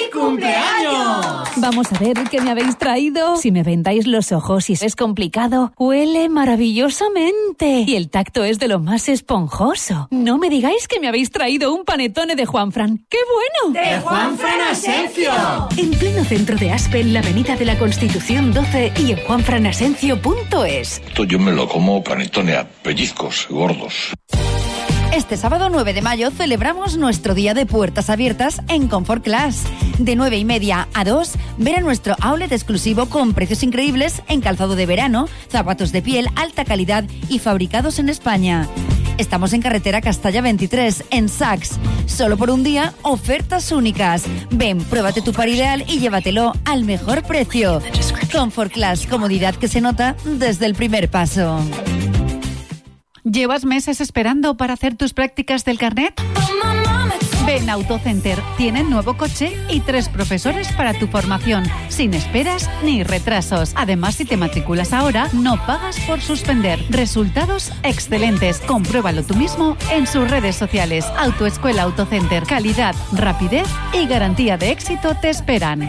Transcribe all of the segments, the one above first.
cumpleaños! Vamos a ver qué me habéis traído. Si me vendáis los ojos y es complicado, huele maravillosamente. Y el tacto es de lo más esponjoso. No me digáis que me habéis traído un panetone de Juanfran. ¡Qué bueno! ¡De Juanfran Asencio! En pleno centro de Aspe, en la avenida de la Constitución 12 y en juanfranasencio.es. Esto yo me lo como panetone a pellizcos gordos. Este sábado 9 de mayo celebramos nuestro día de puertas abiertas en Comfort Class. De 9:30 a 2, ver a nuestro outlet exclusivo con precios increíbles en calzado de verano, zapatos de piel, alta calidad y fabricados en España. Estamos en carretera Castalla 23, en Saks. Solo por un día, ofertas únicas. Ven, pruébate tu par ideal y llévatelo al mejor precio. Comfort Class, comodidad que se nota desde el primer paso. ¿Llevas meses esperando para hacer tus prácticas del carnet? Ven a Autocenter, tienen nuevo coche y 3 profesores para tu formación, sin esperas ni retrasos. Además, si te matriculas ahora, no pagas por suspender. Resultados excelentes. Compruébalo tú mismo en sus redes sociales. Autoescuela Autocenter, calidad, rapidez y garantía de éxito te esperan.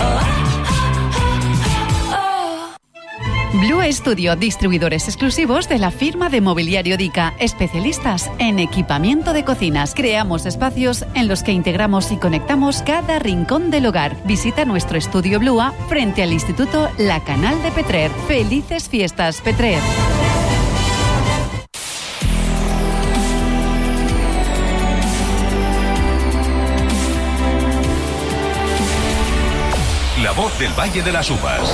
Blue Studio, distribuidores exclusivos de la firma de mobiliario Dica, especialistas en equipamiento de cocinas. Creamos espacios en los que integramos y conectamos cada rincón del hogar. Visita nuestro estudio Blua frente al Instituto La Canal de Petrer. ¡Felices fiestas, Petrer! La voz del Valle de las Uvas.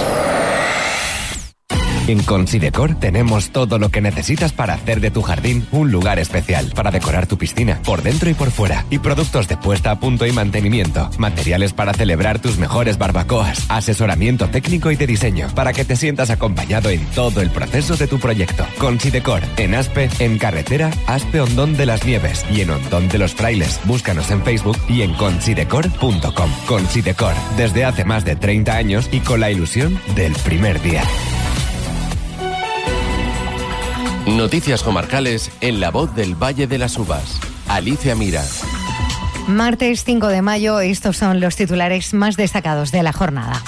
En Considecor tenemos todo lo que necesitas para hacer de tu jardín un lugar especial, para decorar tu piscina, por dentro y por fuera, y productos de puesta a punto y mantenimiento, materiales para celebrar tus mejores barbacoas, asesoramiento técnico y de diseño, para que te sientas acompañado en todo el proceso de tu proyecto. Considecor, en Aspe, en carretera Aspe Hondón de las Nieves y en Hondón de los Frailes. Búscanos en Facebook y en considecor.com. Considecor, desde hace más de 30 años y con la ilusión del primer día. Noticias comarcales en La Voz del Valle de las Uvas. Alicia Mira. Martes 5 de mayo, estos son los titulares más destacados de la jornada.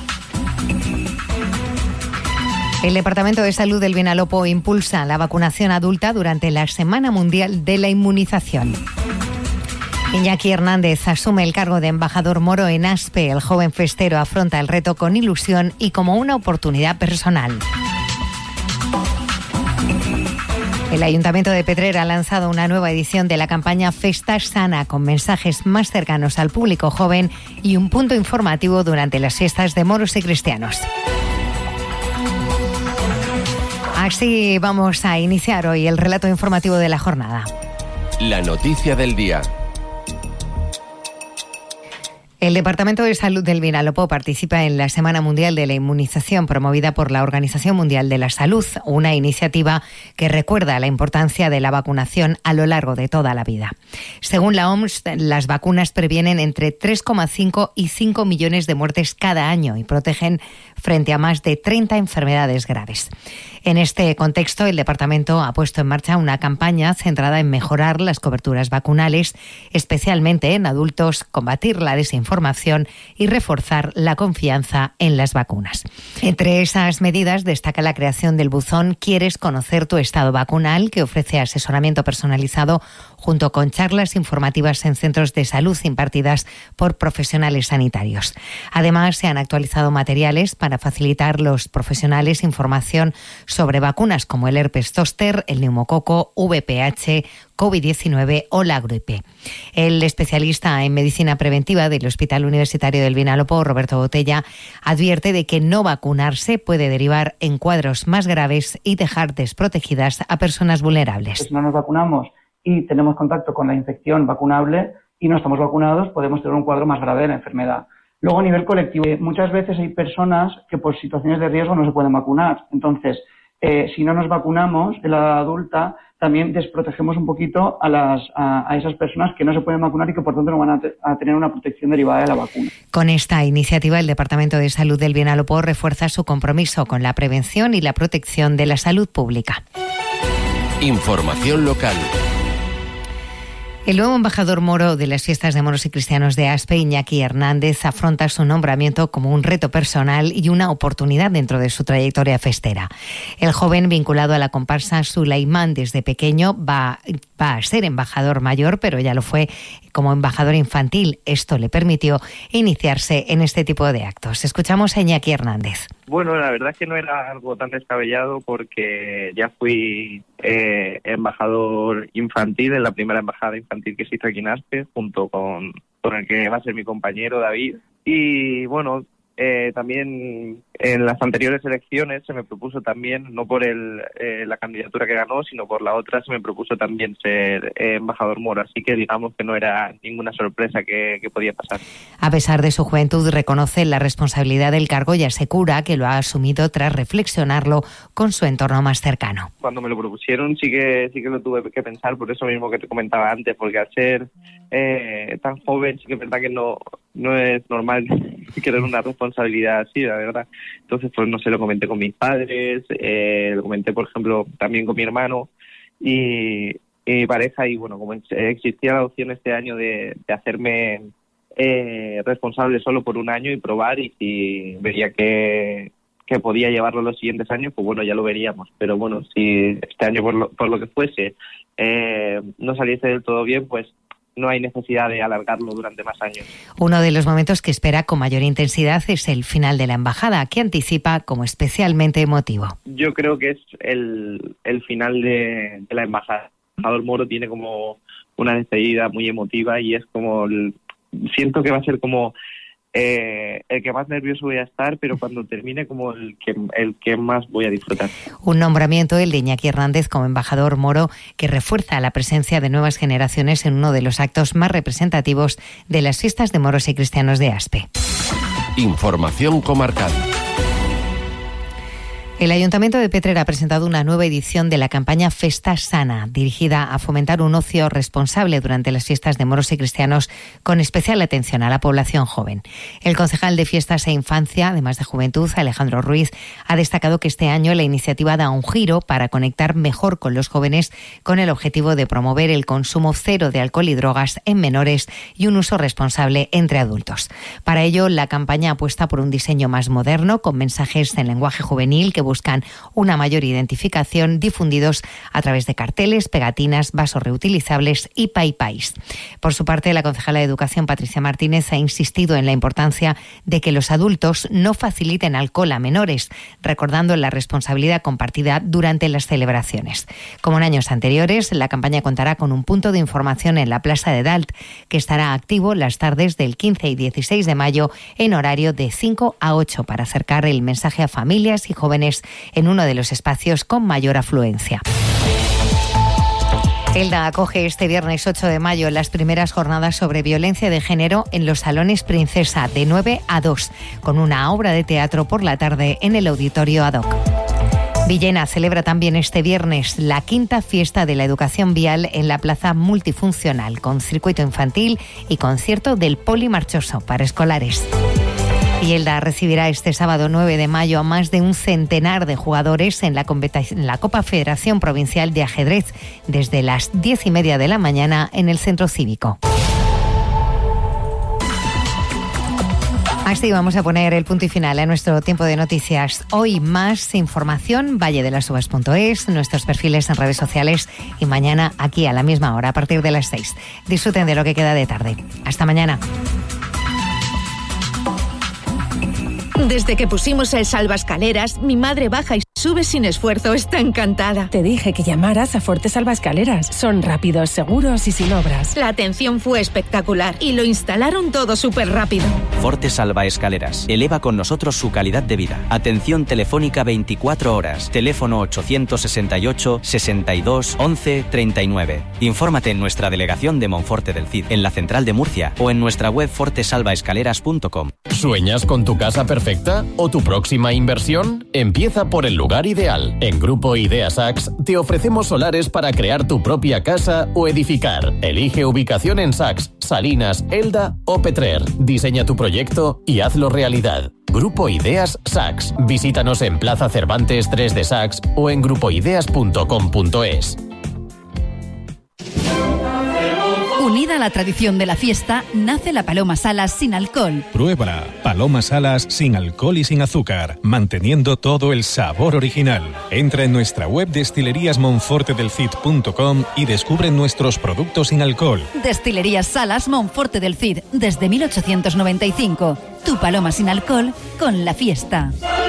El Departamento de Salud del Vinalopó impulsa la vacunación adulta durante la Semana Mundial de la Inmunización. Iñaki Hernández asume el cargo de embajador moro en Aspe. El joven festero afronta el reto con ilusión y como una oportunidad personal. El Ayuntamiento de Petrer ha lanzado una nueva edición de la campaña Festa Sana, con mensajes más cercanos al público joven y un punto informativo durante las fiestas de moros y cristianos. Así vamos a iniciar hoy el relato informativo de la jornada. La noticia del día. El Departamento de Salud del Vinalopó participa en la Semana Mundial de la Inmunización promovida por la Organización Mundial de la Salud, una iniciativa que recuerda la importancia de la vacunación a lo largo de toda la vida. Según la OMS, las vacunas previenen entre 3,5 y 5 millones de muertes cada año y protegen frente a más de 30 enfermedades graves. En este contexto, el departamento ha puesto en marcha una campaña centrada en mejorar las coberturas vacunales, especialmente en adultos, combatir la desinformación y reforzar la confianza en las vacunas. Entre esas medidas destaca la creación del buzón ¿Quieres conocer tu estado vacunal?, que ofrece asesoramiento personalizado junto con charlas informativas en centros de salud impartidas por profesionales sanitarios. Además, se han actualizado materiales para facilitar a los profesionales información sobre vacunas como el herpes zóster, el neumococo, VPH, COVID-19 o la gripe. El especialista en medicina preventiva del Hospital Universitario del Vinalopó, Roberto Botella, advierte de que no vacunarse puede derivar en cuadros más graves y dejar desprotegidas a personas vulnerables. Si no nos vacunamos y tenemos contacto con la infección vacunable y no estamos vacunados, podemos tener un cuadro más grave de la enfermedad. Luego, a nivel colectivo, muchas veces hay personas que por situaciones de riesgo no se pueden vacunar. Entonces, si no nos vacunamos en la edad adulta, también desprotegemos un poquito a esas personas que no se pueden vacunar y que por tanto no van a tener una protección derivada de la vacuna. Con esta iniciativa, el Departamento de Salud del Vinalopó refuerza su compromiso con la prevención y la protección de la salud pública. Información local. El nuevo embajador moro de las Fiestas de Moros y Cristianos de Aspe, Iñaki Hernández, afronta su nombramiento como un reto personal y una oportunidad dentro de su trayectoria festera. El joven, vinculado a la comparsa Sulaimán desde pequeño, va a ser embajador mayor, pero ya lo fue como embajador infantil. Esto le permitió iniciarse en este tipo de actos. Escuchamos a Iñaki Hernández. Bueno, la verdad es que no era algo tan descabellado porque ya fui embajador infantil en la primera embajada infantil que se hizo aquí en Aspe, junto con el que va a ser mi compañero David. Y bueno, también en las anteriores elecciones se me propuso también, no por la candidatura que ganó, sino por la otra, se me propuso también ser embajador moro, así que digamos que no era ninguna sorpresa que podía pasar. A pesar de su juventud, reconoce la responsabilidad del cargo y asegura que lo ha asumido tras reflexionarlo con su entorno más cercano. Cuando me lo propusieron sí que lo tuve que pensar, por eso mismo que te comentaba antes, porque al ser tan joven sí que es verdad que no es normal querer una responsabilidad así, la verdad. Entonces, pues no sé, lo comenté con mis padres, lo comenté, por ejemplo, también con mi hermano y mi pareja, y bueno, como existía la opción este año de hacerme responsable solo por un año y probar, y si veía que podía llevarlo los siguientes años, pues bueno, ya lo veríamos. Pero bueno, si este año por lo que fuese no saliese del todo bien, pues no hay necesidad de alargarlo durante más años. Uno de los momentos que espera con mayor intensidad es el final de la embajada, que anticipa como especialmente emotivo. Yo creo que es el final de la embajada. El embajador moro tiene como una despedida muy emotiva y es como siento que va a ser como el que más nervioso voy a estar, pero cuando termine como el que más voy a disfrutar. Un nombramiento, el de Iñaki Hernández como embajador moro, que refuerza la presencia de nuevas generaciones en uno de los actos más representativos de las Fiestas de Moros y Cristianos de Aspe. Información comarcal. El Ayuntamiento de Petrer ha presentado una nueva edición de la campaña Festa Sana, dirigida a fomentar un ocio responsable durante las fiestas de moros y cristianos, con especial atención a la población joven. El concejal de Fiestas e Infancia, además de Juventud, Alejandro Ruiz, ha destacado que este año la iniciativa da un giro para conectar mejor con los jóvenes, con el objetivo de promover el consumo cero de alcohol y drogas en menores y un uso responsable entre adultos. Para ello, la campaña apuesta por un diseño más moderno, con mensajes en lenguaje juvenil que buscan una mayor identificación, difundidos a través de carteles, pegatinas, vasos reutilizables y paipais. Por su parte, la concejala de Educación, Patricia Martínez, ha insistido en la importancia de que los adultos no faciliten alcohol a menores, recordando la responsabilidad compartida durante las celebraciones. Como en años anteriores, la campaña contará con un punto de información en la Plaza de Dalt, que estará activo las tardes del 15 y 16 de mayo en horario de 5 a 8 para acercar el mensaje a familias y jóvenes en uno de los espacios con mayor afluencia. Elda acoge este viernes 8 de mayo las primeras jornadas sobre violencia de género en los salones Princesa de 9 a 2, con una obra de teatro por la tarde en el auditorio ad hoc. Villena celebra también este viernes la quinta fiesta de la educación vial en la plaza multifuncional, con circuito infantil y concierto del Poli Marchoso para escolares. Y Elda recibirá este sábado 9 de mayo a más de un centenar de jugadores en la Copa Federación Provincial de Ajedrez desde las 10:30 de la mañana en el Centro Cívico. Así vamos a poner el punto y final a nuestro tiempo de noticias. Hoy más información, valledelasuvas.es, nuestros perfiles en redes sociales y mañana aquí a la misma hora a partir de las 6. Disfruten de lo que queda de tarde. Hasta mañana. Desde que pusimos el salvaescaleras, mi madre baja y sube sin esfuerzo. Está encantada. Te dije que llamaras a Forte Salvaescaleras. Son rápidos, seguros y sin obras. La atención fue espectacular y lo instalaron todo súper rápido. Forte Salvaescaleras. Eleva con nosotros su calidad de vida. Atención telefónica 24 horas. Teléfono 868 62 11 39. Infórmate en nuestra delegación de Monforte del Cid, en la central de Murcia o en nuestra web fortesalvaescaleras.com. ¿Sueñas con tu casa perfecta o tu próxima inversión? Empieza por el lugar ideal. En Grupo Ideas Sax te ofrecemos solares para crear tu propia casa o edificar. Elige ubicación en Sax, Salinas, Elda o Petrer. Diseña tu proyecto y hazlo realidad. Grupo Ideas Sax. Visítanos en Plaza Cervantes 3 de Sax o en grupoideas.com.es. Unida a la tradición de la fiesta, nace la Paloma Salas sin alcohol. Pruébala. Paloma Salas sin alcohol y sin azúcar, manteniendo todo el sabor original. Entra en nuestra web destileríasmonfortedelcid.com y descubre nuestros productos sin alcohol. Destilerías Salas Monforte del Cid, desde 1895. Tu paloma sin alcohol con la fiesta.